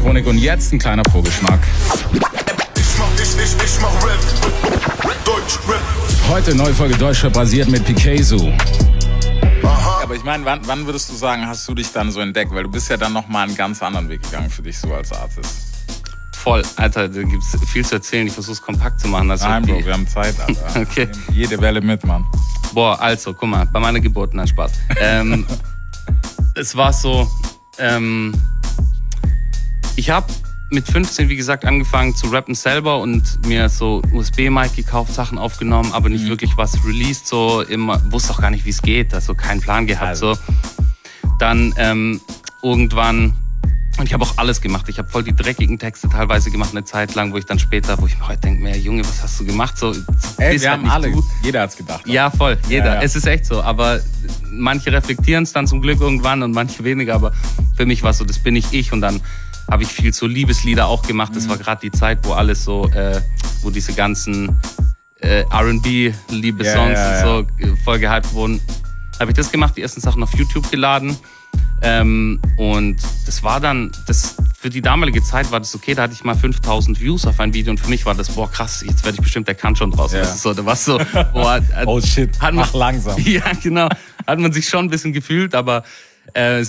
Drogenchronik und jetzt ein kleiner Vorgeschmack. Ich mach Rap. Deutsch Rap. Heute neue Folge Deutschrap basiert mit Pikazu. Aber ich meine, wann würdest du sagen, hast du dich dann so entdeckt? Weil du bist ja dann nochmal einen ganz anderen Weg gegangen für dich so als Artist. Voll, Alter, da gibt's viel zu erzählen. Ich versuch's kompakt zu machen. Also Nein, Bro, wir haben Zeit, Alter. Okay. Jede Welle mit, Mann. Boah, also, guck mal, bei meiner Geburt, nein, Spaß. Es war so, ich habe mit 15, wie gesagt, angefangen zu rappen selber und mir so USB-Mic gekauft, Sachen aufgenommen, aber nicht wirklich was released, so immer, wusste auch gar nicht, wie es geht, also keinen Plan gehabt, so. Dann irgendwann, und ich habe auch alles gemacht, ich habe voll die dreckigen Texte teilweise gemacht, eine Zeit lang, wo ich mir heute denke, mehr Junge, was hast du gemacht, so. Ey, wir haben alle, jeder hat's gedacht. Ja, voll, jeder, Ja. Es ist echt so, aber manche reflektieren es dann zum Glück irgendwann und manche weniger, aber für mich war es so, das bin ich und dann habe ich viel so Liebeslieder auch gemacht. Das war gerade die Zeit, wo alles so, wo diese ganzen R&B-Liebessongs und so voll gehypt wurden. Habe ich das gemacht, die ersten Sachen auf YouTube geladen. Und das war dann, für die damalige Zeit war das okay, da hatte ich mal 5000 Views auf ein Video und für mich war das, boah krass, jetzt werde ich bestimmt der kann schon draus. Ja. Das ist so, da war so, boah, Oh shit, hat man, mach langsam. Ja, genau. Hat man sich schon ein bisschen gefühlt, aber es